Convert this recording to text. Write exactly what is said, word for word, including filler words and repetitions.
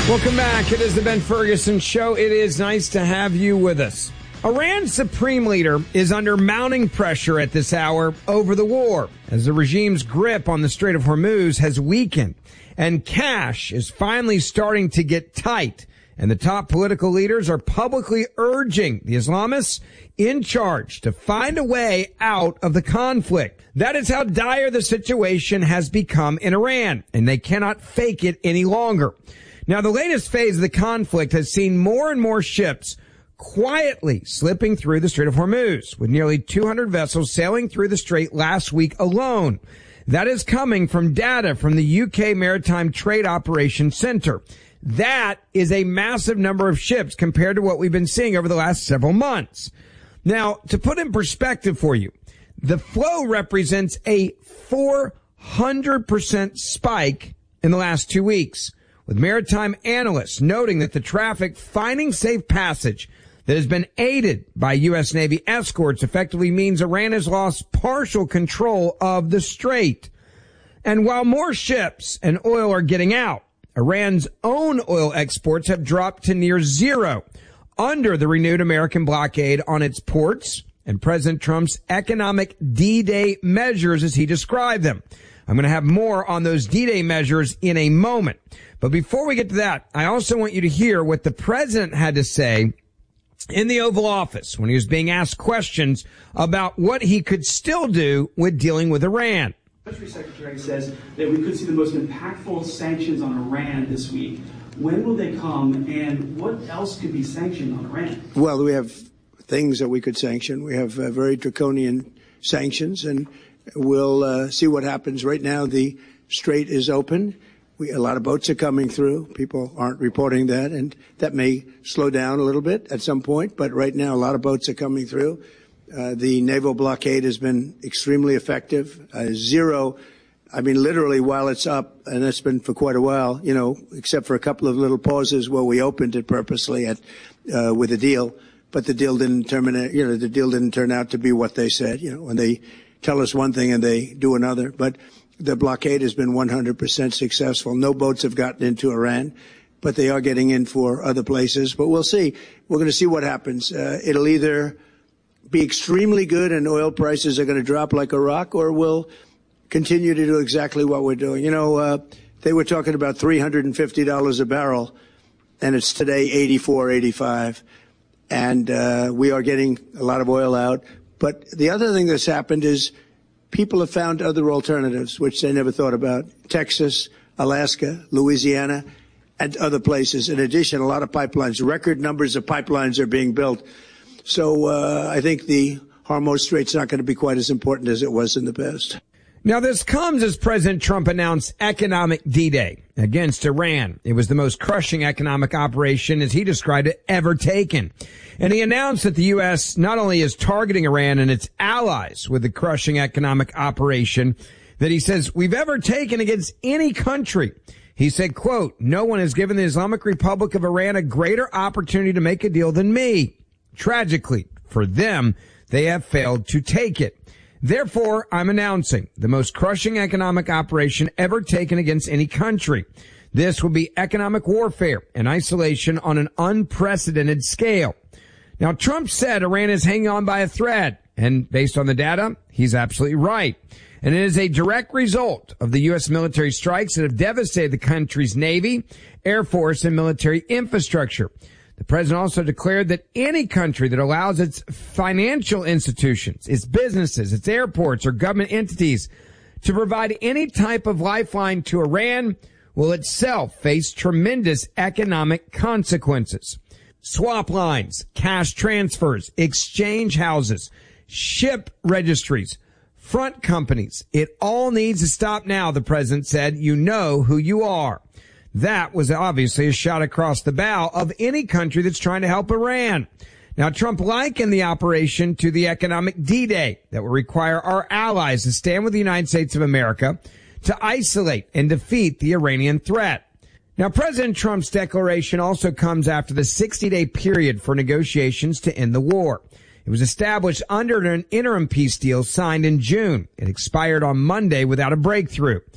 Welcome back. It is the Ben Ferguson Show. It is nice to have you with us. Iran's supreme leader is under mounting pressure at this hour over the war, as the regime's grip on the Strait of Hormuz has weakened, and cash is finally starting to get tight, and the top political leaders are publicly urging the Islamists in charge to find a way out of the conflict. That is how dire the situation has become in Iran, and they cannot fake it any longer. Now, the latest phase of the conflict has seen more and more ships quietly slipping through the Strait of Hormuz, with nearly two hundred vessels sailing through the strait last week alone. That is coming from data from the U K Maritime Trade Operations Center. That is a massive number of ships compared to what we've been seeing over the last several months. Now, to put in perspective for you, the flow represents a four hundred percent spike in the last two weeks, with maritime analysts noting that the traffic finding safe passage that has been aided by U S Navy escorts effectively means Iran has lost partial control of the strait. And while more ships and oil are getting out, Iran's own oil exports have dropped to near zero under the renewed American blockade on its ports and President Trump's economic D-Day measures, as he described them. I'm going to have more on those D-Day measures in a moment. But before we get to that, I also want you to hear what the president had to say in the Oval Office when he was being asked questions about what he could still do with dealing with Iran. The Treasury Secretary says that we could see the most impactful sanctions on Iran this week. When will they come, and what else could be sanctioned on Iran? Well, we have things that we could sanction. We have uh, very draconian sanctions, and we'll uh, see what happens. Right now, the strait is open. We, a lot of boats are coming through. People aren't reporting that, and that may slow down a little bit at some point. But right now, a lot of boats are coming through. Uh, the naval blockade has been extremely effective. Uh, zero, I mean, literally while it's up, and it's been for quite a while, you know, except for a couple of little pauses where we opened it purposely at, uh, with a deal. But the deal didn't terminate, you know, the deal didn't turn out to be what they said, you know, when they tell us one thing and they do another. But the blockade has been one hundred percent successful. No boats have gotten into Iran, but they are getting in for other places. But we'll see. We're going to see what happens. Uh, it'll either be extremely good and oil prices are going to drop like a rock, or we'll continue to do exactly what we're doing. You know, uh, they were talking about three hundred fifty dollars a barrel, and it's today eighty-four, eighty-five. And uh, we are getting a lot of oil out. But the other thing that's happened is people have found other alternatives, which they never thought about. Texas, Alaska, Louisiana, and other places. In addition, a lot of pipelines, record numbers of pipelines are being built. So uh, I think the Hormuz Strait's not going to be quite as important as it was in the past. Now, this comes as President Trump announced economic D-Day against Iran. It was the most crushing economic operation, as he described it, ever taken. And he announced that the U S not only is targeting Iran and its allies with the crushing economic operation that he says we've ever taken against any country. He said, quote, "No one has given the Islamic Republic of Iran a greater opportunity to make a deal than me. Tragically, for them, they have failed to take it. Therefore, I'm announcing the most crushing economic operation ever taken against any country. This will be economic warfare and isolation on an unprecedented scale." Now, Trump said Iran is hanging on by a thread, and based on the data, he's absolutely right. And it is a direct result of the U S military strikes that have devastated the country's Navy, Air Force, and military infrastructure. The president also declared that any country that allows its financial institutions, its businesses, its airports, or government entities to provide any type of lifeline to Iran will itself face tremendous economic consequences. Swap lines, cash transfers, exchange houses, ship registries, front companies. It all needs to stop now, the president said. You know who you are. That was obviously a shot across the bow of any country that's trying to help Iran. Now, Trump likened the operation to the economic D-Day that will require our allies to stand with the United States of America to isolate and defeat the Iranian threat. Now, President Trump's declaration also comes after the sixty-day period for negotiations to end the war. It was established under an interim peace deal signed in June. It expired on Monday without a breakthrough.